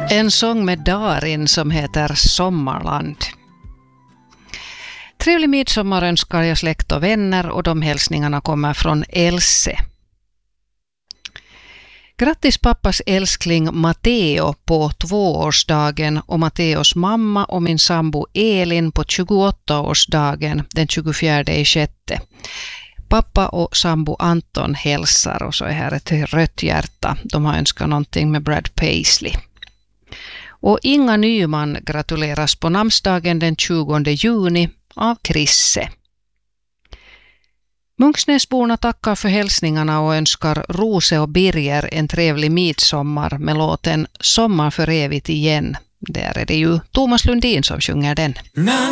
En sång med Darin som heter Sommarland. Trevlig midsommar önskar jag släkt och vänner, och de hälsningarna kommer från Else. Grattis pappas älskling Matteo på 2-årsdagen och Matteos mamma och min sambo Elin på 28-årsdagen den 24/6. Pappa och sambo Anton hälsar, och så är här ett rött hjärta. De har önskat någonting med Brad Paisley. Och Inga Nyman gratuleras på namnsdagen den 20 juni av Krisse. Munksnäsborna tackar för hälsningarna och önskar Rose och Birger en trevlig midsommar med låten Sommar för evigt igen. Där är det ju Thomas Lundin som sjunger den.